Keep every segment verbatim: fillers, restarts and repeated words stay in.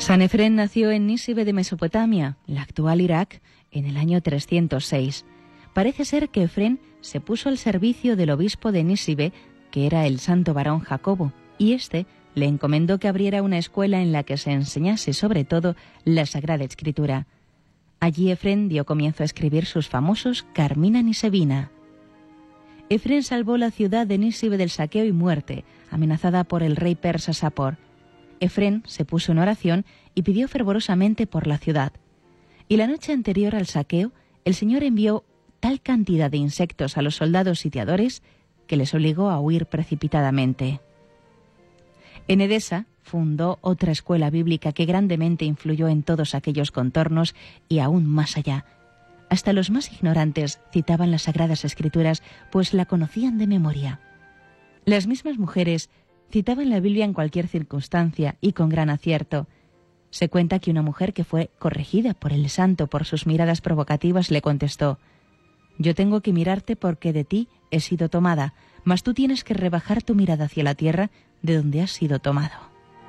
San Efrén nació en Nísibe de Mesopotamia, la actual Irak, en el año trescientos seis. Parece ser que Efrén se puso al servicio del obispo de Nísibe, que era el santo varón Jacobo, y éste le encomendó que abriera una escuela en la que se enseñase sobre todo la Sagrada Escritura. Allí Efrén dio comienzo a escribir sus famosos Carmina Nisebina. Efrén salvó la ciudad de Nísibe del saqueo y muerte, amenazada por el rey persa Sapor. Efrén se puso en oración y pidió fervorosamente por la ciudad. Y la noche anterior al saqueo, el Señor envió tal cantidad de insectos a los soldados sitiadores que les obligó a huir precipitadamente. En Edesa fundó otra escuela bíblica que grandemente influyó en todos aquellos contornos y aún más allá. Hasta los más ignorantes citaban las Sagradas Escrituras, pues la conocían de memoria. Las mismas mujeres citaban la Biblia en cualquier circunstancia y con gran acierto. Se cuenta que una mujer que fue corregida por el santo por sus miradas provocativas le contestó: «Yo tengo que mirarte porque de ti he sido tomada, mas tú tienes que rebajar tu mirada hacia la tierra de donde has sido tomado».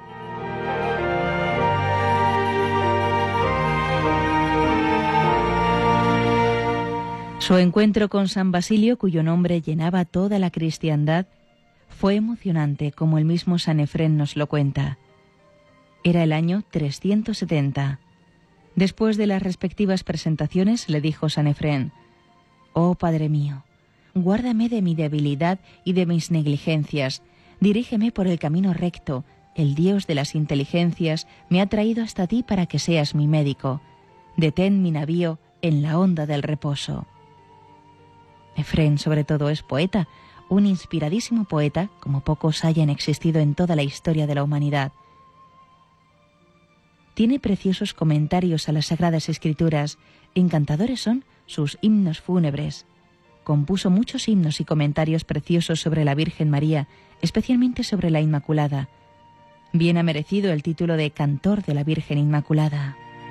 Su encuentro con San Basilio, cuyo nombre llenaba toda la cristiandad, fue emocionante, como el mismo San Efrén nos lo cuenta. Era el año trescientos setenta. Después de las respectivas presentaciones, le dijo San Efrén: «Oh Padre mío, guárdame de mi debilidad y de mis negligencias, dirígeme por el camino recto. El Dios de las inteligencias me ha traído hasta ti para que seas mi médico. Detén mi navío en la honda del reposo». Efrén, sobre todo, es poeta, un inspiradísimo poeta, como pocos hayan existido en toda la historia de la humanidad. Tiene preciosos comentarios a las Sagradas Escrituras, encantadores son sus himnos fúnebres. Compuso muchos himnos y comentarios preciosos sobre la Virgen María, especialmente sobre la Inmaculada. Bien ha merecido el título de Cantor de la Virgen Inmaculada.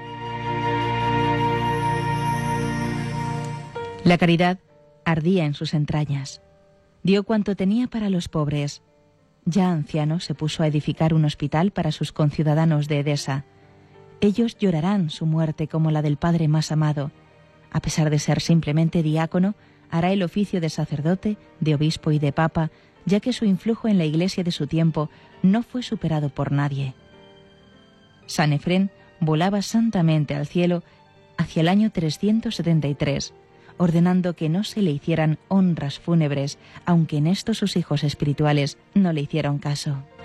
La caridad ardía en sus entrañas. Dio cuanto tenía para los pobres. Ya anciano, se puso a edificar un hospital para sus conciudadanos de Edesa. Ellos llorarán su muerte como la del Padre más amado. A pesar de ser simplemente diácono, hará el oficio de sacerdote, de obispo y de papa, ya que su influjo en la Iglesia de su tiempo no fue superado por nadie. San Efrén volaba santamente al cielo hacia el año trescientos setenta y tres, ordenando que no se le hicieran honras fúnebres, aunque en esto sus hijos espirituales no le hicieron caso.